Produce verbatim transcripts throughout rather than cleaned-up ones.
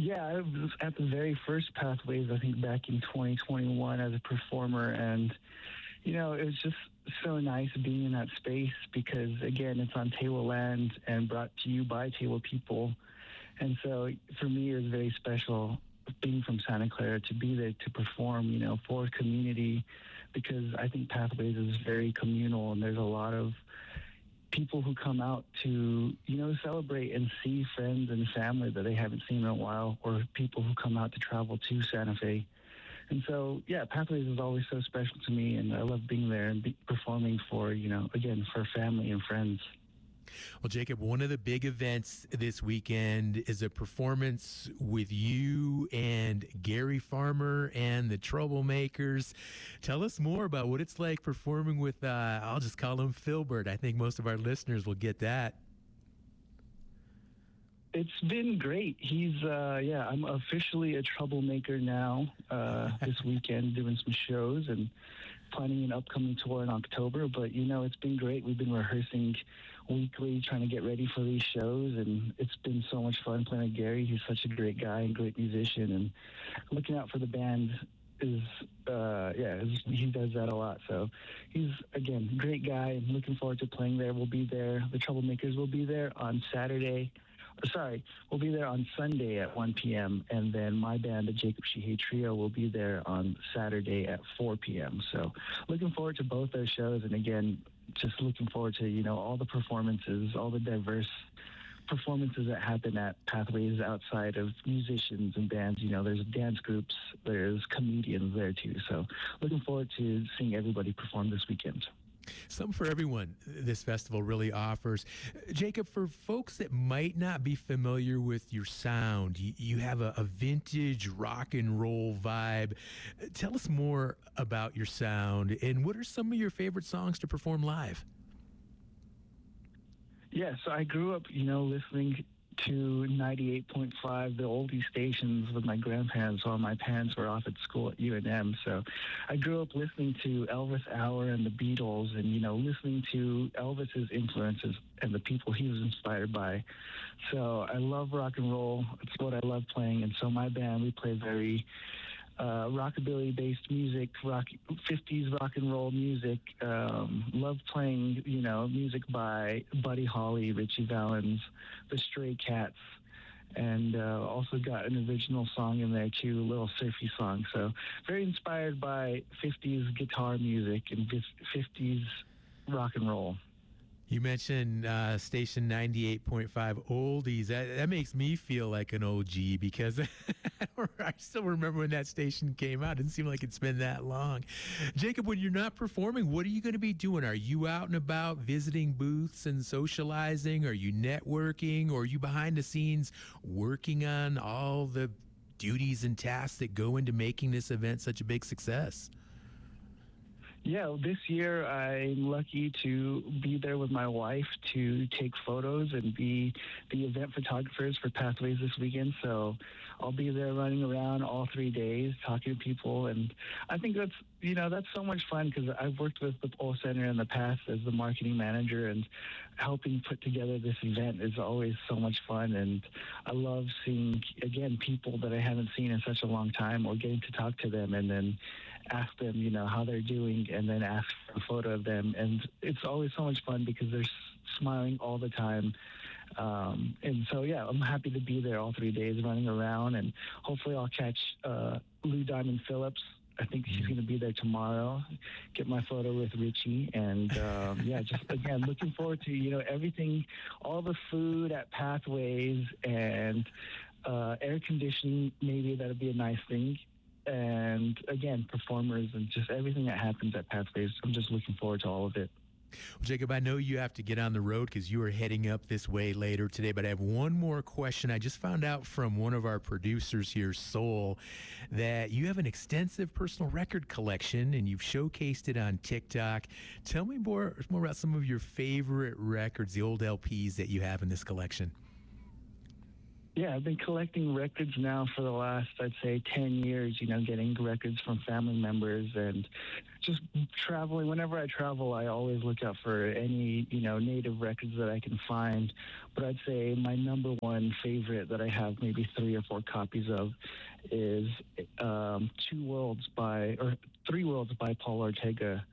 Yeah, I was at the very first Pathways, I think back in twenty twenty-one as a performer. And, you know, it was just so nice being in that space because, again, it's on Table land and brought to you by Table people. And so for me, it was very special being from Santa Clara to be there to perform, you know, for community, because I think Pathways is very communal and there's a lot of people who come out to, you know, celebrate and see friends and family that they haven't seen in a while, or people who come out to travel to Santa Fe. And so, yeah, Pathways is always so special to me, and I love being there and be performing for, you know, again, for family and friends. Well, Jacob, one of the big events this weekend is a performance with you and Gary Farmer and the Troublemakers. Tell us more about what it's like performing with, uh, I'll just call him Filbert. I think most of our listeners will get that. It's been great. He's, uh, yeah, I'm officially a troublemaker now uh, this weekend, doing some shows and planning an upcoming tour in October. But, you know, it's been great. We've been rehearsing weekly, trying to get ready for these shows. And it's been so much fun playing with Gary. He's such a great guy and great musician. And looking out for the band is, uh, yeah, is, he does that a lot. So he's, again, great guy. I'm looking forward to playing there. We'll be there. The Troublemakers will be there on Saturday. Sorry, we'll be there on Sunday at one p.m. And then my band, the Jacob Shihei Trio, will be there on Saturday at four p.m. So looking forward to both those shows. And again, just looking forward to, you know, all the performances, all the diverse performances that happen at Pathways outside of musicians and bands. You know, there's dance groups, there's comedians there too. So looking forward to seeing everybody perform this weekend. Something for everyone this festival really offers. Jacob, for folks that might not be familiar with your sound, you, you have a, a vintage rock and roll vibe. Tell us more about your sound, and what are some of your favorite songs to perform live? Yeah, so I grew up, you know, listening to ninety-eight point five, the oldie stations with my grandparents while my parents were off at school at U N M. So I grew up listening to Elvis Hour and the Beatles and, you know, listening to Elvis's influences and the people he was inspired by. So I love rock and roll. It's what I love playing. And so my band, we play very uh, rockabilly-based music, rock, fifties rock and roll music. Um, love playing, you know, music by Buddy Holly, Richie Valens, the Stray Cats, and uh, also got an original song in there too, a little surfy song. So very inspired by fifties guitar music and fifties rock and roll. You mentioned uh, station ninety-eight point five oldies. That, that makes me feel like an O G because I still remember when that station came out. It didn't seem like it's been that long. Jacob, when you're not performing, what are you going to be doing? Are you out and about visiting booths and socializing? Are you networking? Or are you behind the scenes working on all the duties and tasks that go into making this event such a big success? Yeah, this year I'm lucky to be there with my wife to take photos and be the event photographers for Pathways this weekend. So I'll be there running around all three days, talking to people. And I think that's, you know, that's so much fun because I've worked with the Pole Center in the past as the marketing manager, and helping put together this event is always so much fun. And I love seeing, again, people that I haven't seen in such a long time, or getting to talk to them and then ask them, you know, how they're doing, and then ask for a photo of them. And it's always so much fun because they're smiling all the time. Um, and so, yeah, I'm happy to be there all three days running around, and hopefully I'll catch uh, Lou Diamond Phillips. I think she's going to be there tomorrow, get my photo with Richie. And, um, yeah, just, again, looking forward to, you know, everything, all the food at Pathways, and uh, air conditioning, maybe that'll be a nice thing. And, again, performers and just everything that happens at Pathways. I'm just looking forward to all of it. Well, Jacob, I know you have to get on the road because you are heading up this way later today, but I have one more question. I just found out from one of our producers here, Soul, that you have an extensive personal record collection and you've showcased it on TikTok. Tell me more, more about some of your favorite records, the old L Ps that you have in this collection. Yeah, I've been collecting records now for the last, I'd say, ten years, you know, getting records from family members and just traveling. Whenever I travel, I always look out for any, you know, native records that I can find. But I'd say my number one favorite that I have maybe three or four copies of is um, Two Worlds by, or Three Worlds by Paul Ortega,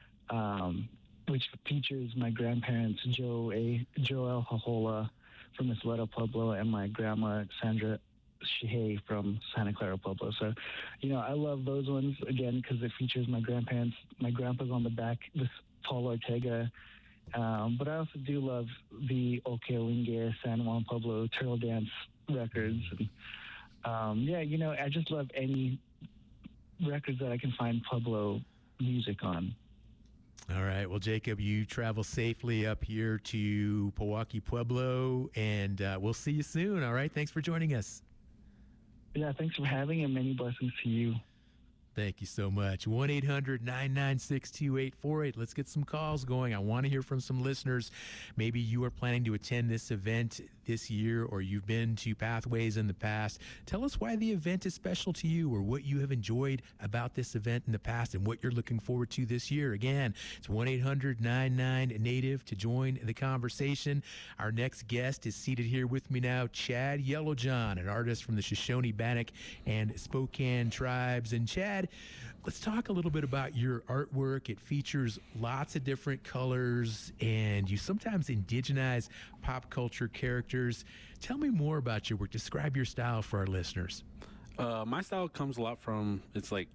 um, which features my grandparents, Joe A. Joel Hajola from Isleta Pueblo and my grandma, Sandra Shihei from Santa Clara Pueblo. So, you know, I love those ones, again, because it features my grandparents. My grandpa's on the back, this Paul Ortega. Um, but I also do love the Okealinge, San Juan Pueblo, Turtle Dance records. And, um, yeah, you know, I just love any records that I can find Pueblo music on. All right. Well, Jacob, you travel safely up here to Pewaukee Pueblo, and uh, we'll see you soon. All right. Thanks for joining us. Yeah, thanks for having, and many blessings to you. Thank you so much. one eight hundred nine nine six two eight four eight. Let's get some calls going. I want to hear from some listeners. Maybe you are planning to attend this event this year, or you've been to Pathways in the past. Tell us why the event is special to you, or what you have enjoyed about this event in the past and what you're looking forward to this year. Again, it's one eight hundred nine nine Native to join the conversation. Our next guest is seated here with me now, Chad Yellowjohn, an artist from the Shoshone, Bannock, and Spokane tribes. And Chad, let's talk a little bit about your artwork. It features lots of different colors, and you sometimes indigenize pop culture characters. Tell me more about your work. Describe your style for our listeners. Uh, my style comes a lot from, it's like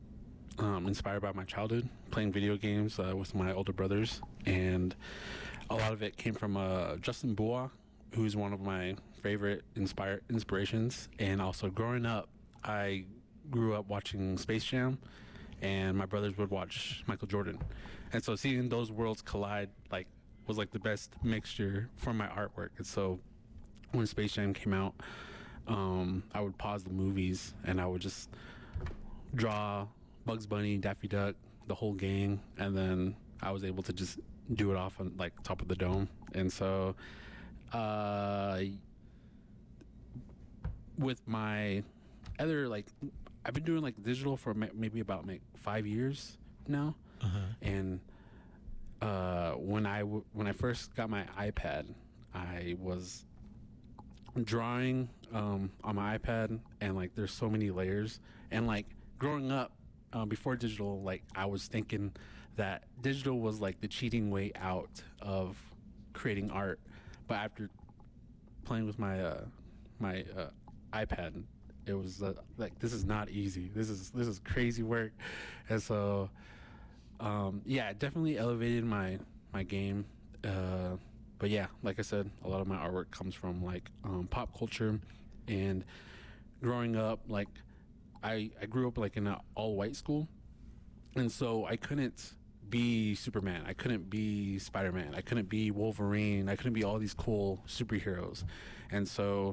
um, inspired by my childhood, playing video games uh, with my older brothers. And a lot of it came from uh, Justin Bua, who's one of my favorite inspire inspirations. And also growing up, I grew up watching Space Jam, and my brothers would watch Michael Jordan. And so seeing those worlds collide like was like the best mixture for my artwork. And so when Space Jam came out, um, I would pause the movies and I would just draw Bugs Bunny, Daffy Duck, the whole gang, and then I was able to just do it off on like top of the dome. And so uh, with my other, like, I've been doing like digital for maybe about like five years now. Uh-huh. And uh, when I w- when I first got my iPad, I was drawing um, on my iPad, and like there's so many layers. And like growing up uh, before digital, like I was thinking that digital was like the cheating way out of creating art. But after playing with my uh, my uh, iPad, it was uh, like, this is not easy. This is this is crazy work. And so um, yeah, it definitely elevated my my game. Uh, but yeah, like I said, a lot of my artwork comes from like um, pop culture. And growing up, like I I grew up like in an all white school, and so I couldn't be Superman, I couldn't be Spider-Man, I couldn't be Wolverine, I couldn't be all these cool superheroes. And so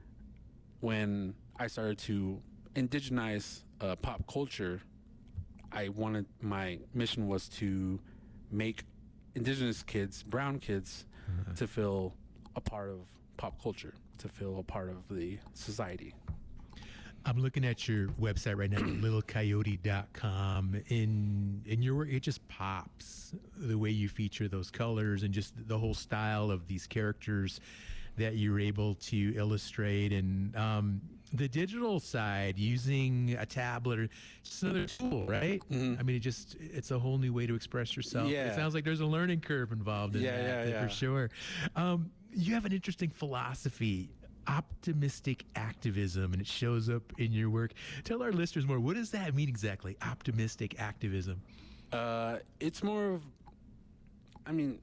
when I started to indigenize uh, pop culture, I wanted, my mission was to make indigenous kids, brown kids, uh-huh. to feel a part of pop culture, to feel a part of the society. I'm looking at your website right now, little coyote dot com. In in your work, it just pops the way you feature those colors and just the whole style of these characters that you're able to illustrate. And um, the digital side, using a tablet, or just another tool, right? Mm-hmm. I mean, it just it's a whole new way to express yourself. Yeah. It sounds like there's a learning curve involved in yeah, that, yeah, yeah. for sure. Um, you have an interesting philosophy, optimistic activism, and it shows up in your work. Tell our listeners more. What does that mean exactly, optimistic activism? Uh, it's more of, I mean,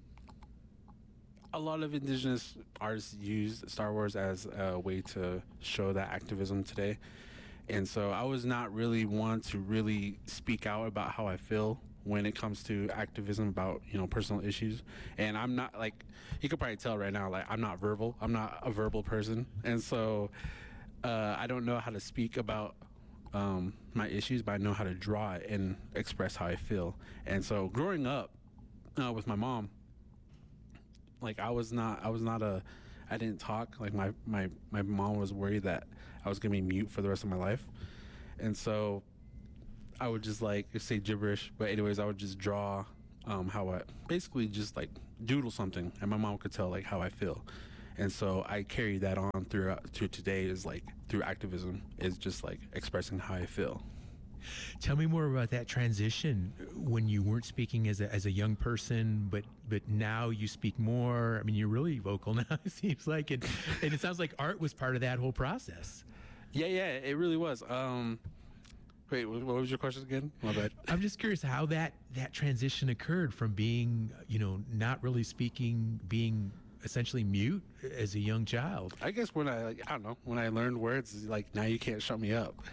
a lot of indigenous artists use Star Wars as a way to show that activism today. And so I was not really one to really speak out about how I feel when it comes to activism about, you know, personal issues. And I'm not, like, you could probably tell right now, like, I'm not verbal. I'm not a verbal person. And so uh, I don't know how to speak about um, my issues, but I know how to draw it and express how I feel. And so growing up uh, with my mom, like I was not, I was not a, I didn't talk. Like my my my mom was worried that I was gonna be mute for the rest of my life, and so I would just like say gibberish. But anyways, I would just draw um, how I basically just like doodle something, and my mom could tell like how I feel. And so I carry that on throughout to today is like through activism is just like expressing how I feel. Tell me more about that transition when you weren't speaking as a, as a young person, but but now you speak more. I mean, you're really vocal now, it seems like. And, and it sounds like art was part of that whole process. Yeah, yeah, it really was. Um, wait, what was your question again? My bad. I'm just curious how that, that transition occurred from being, you know, not really speaking, being essentially mute as a young child. I guess when I, like, I don't know, when I learned words, like, now you can't shut me up.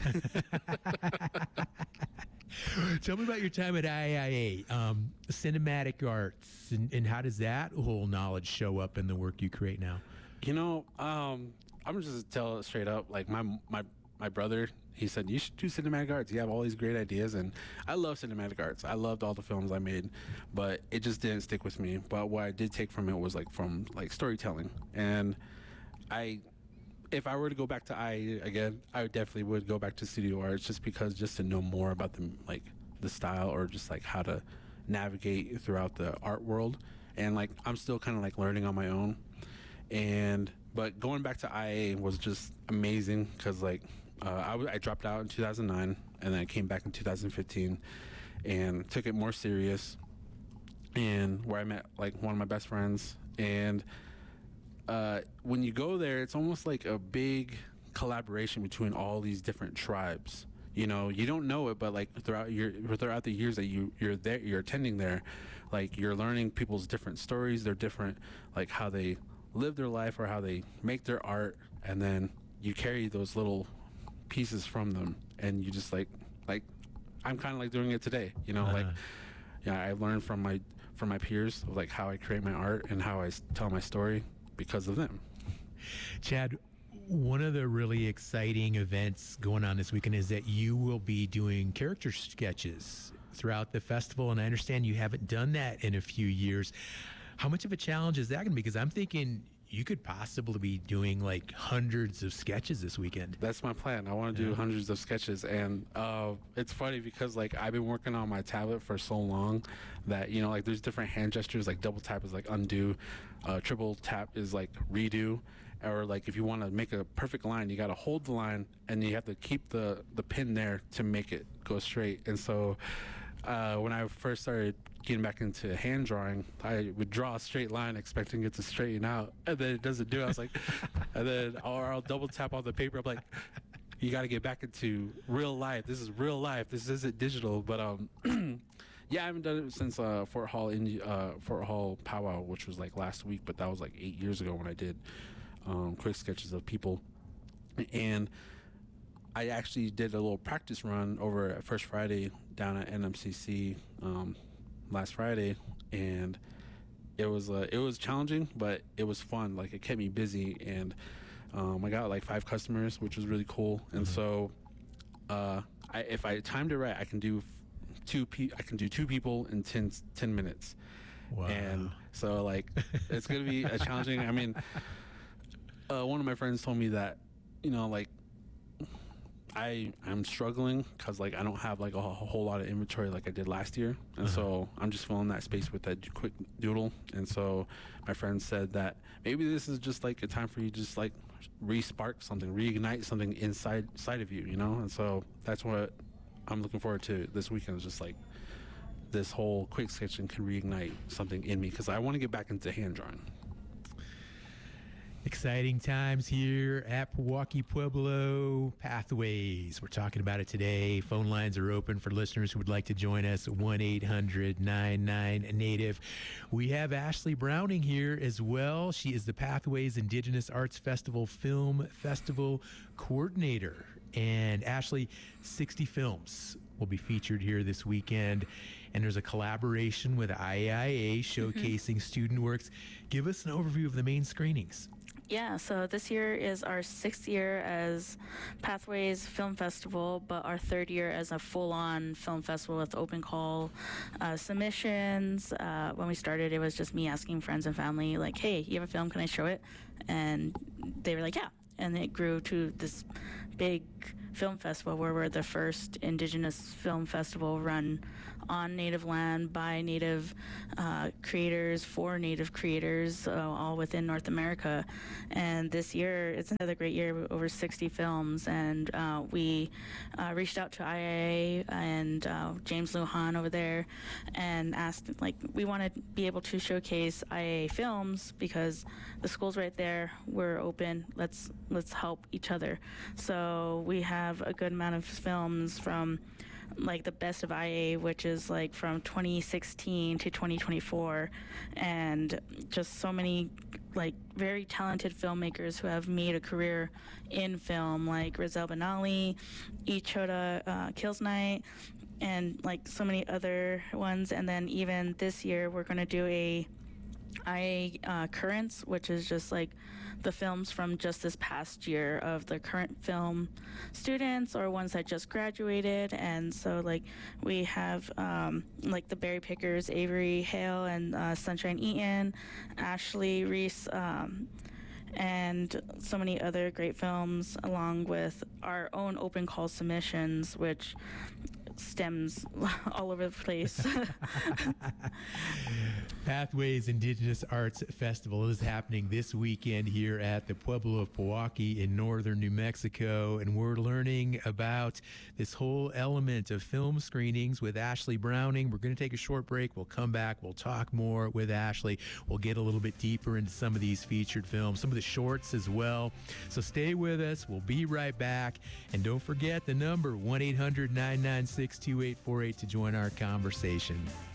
Tell me about your time at I I A, um, cinematic arts, and, and how does that whole knowledge show up in the work you create now? You know, um, I'm just tell it straight up. Like my my my brother, he said you should do cinematic arts. You have all these great ideas, and I love cinematic arts. I loved all the films I made, but it just didn't stick with me. But what I did take from it was like from like storytelling, and I. If I were to go back to I A again, I would definitely would go back to studio arts just because just to know more about the like the style or just like how to navigate throughout the art world. And like I'm still kind of like learning on my own. And but going back to I A was just amazing because like uh, I, w- I dropped out in two thousand nine and then I came back in two thousand fifteen and took it more serious. And where I met like one of my best friends and. Uh, when you go there, it's almost like a big collaboration between all these different tribes. You know, you don't know it, but like throughout your throughout the years that you you're there, you're attending there, like you're learning people's different stories, their different like how they live their life or how they make their art, and then you carry those little pieces from them, and you just like like I'm kind of like doing it today. You know, uh-huh. like yeah, I learned from my from my peers of like how I create my art and how I s- tell my story. Because of them. Chad, one of the really exciting events going on this weekend is that you will be doing character sketches throughout the festival, and I understand you haven't done that in a few years. How much of a challenge is that going to be? Because I'm thinking you could possibly be doing like hundreds of sketches this weekend. That's my plan. I want to do yeah. hundreds of sketches, and uh, it's funny because like I've been working on my tablet for so long that you know like there's different hand gestures. Like double tap is like undo, uh, triple tap is like redo, or like if you want to make a perfect line, you got to hold the line and you have to keep the the pin there to make it go straight. And so uh, when I first started getting back into hand drawing, I would draw a straight line expecting it to straighten out, and then it doesn't do it. I was like, and then or I'll double tap on the paper. I'm like, you got to get back into real life. This is real life. This isn't digital. But um, yeah, I haven't done it since uh, Fort Hall, Indi- uh, Fort Hall powwow, which was like last week. But that was like eight years ago when I did um, quick sketches of people, and I actually did a little practice run over at First Friday down at N M C C. Um, last Friday, and it was uh, it was challenging, but it was fun. Like it kept me busy, and um, I got like five customers, which was really cool. And mm-hmm. so, uh, I, if I timed it right, I can do two. Pe- I can do two people in ten, ten minutes. Wow! And so, like, it's gonna be a challenging. I mean, uh, one of my friends told me that, you know, like. I I'm struggling because like I don't have like a, a whole lot of inventory like I did last year, and uh-huh. so I'm just filling that space with that quick doodle. And so my friend said that maybe this is just like a time for you to just like re-spark something, reignite something inside inside of you, you know. And so that's what I'm looking forward to this weekend. Is just like this whole quick sketching can reignite something in me because I want to get back into hand drawing. Exciting times here at Pewaukee Pueblo Pathways. We're talking about it today. Phone lines are open for listeners who would like to join us, one eight hundred nine nine native. We have Ashley Browning here as well. She is the Pathways Indigenous Arts Festival Film Festival Coordinator. And Ashley, sixty films will be featured here this weekend. And there's a collaboration with I A I A showcasing student works. Give us an overview of the main screenings. Yeah, so this year is our sixth year as Pathways Film Festival, but our third year as a full-on film festival with open call uh, submissions. Uh, when we started, it was just me asking friends and family, like, hey, you have a film, can I show it? And they were like, yeah. And it grew to this big film festival where we're the first Indigenous film festival run on Native land by Native uh, creators for Native creators, uh, all within North America. And this year, it's another great year, with over sixty films. And uh, we uh, reached out to I I A and uh, James Lujan over there and asked, like, we want to be able to showcase I A A films because the school's right there. We're open. Let's let's help each other. So we have a good amount of films from like the best of I A, which is like from twenty sixteen to twenty twenty-four, and just so many like very talented filmmakers who have made a career in film, like Rizal Benali, E. Chota uh, Kills Night, and like so many other ones. And then even this year, we're going to do a I A uh, Currents, which is just like the films from just this past year of the current film students or ones that just graduated. And so like we have um, like the Berry Pickers, Avery Hale and uh, Sunshine Eaton, Ashley Reese, um, and so many other great films, along with our own open call submissions, which stems all over the place. Pathways Indigenous Arts Festival is happening this weekend here at the Pueblo of Pewaukee in northern New Mexico, and we're learning about this whole element of film screenings with Ashley Browning. We're going to take a short break. We'll come back. We'll talk more with Ashley. We'll get a little bit deeper into some of these featured films, some of the shorts as well. So stay with us. We'll be right back. And don't forget the number, one eight hundred nine nine six two eight four eight to join our conversation.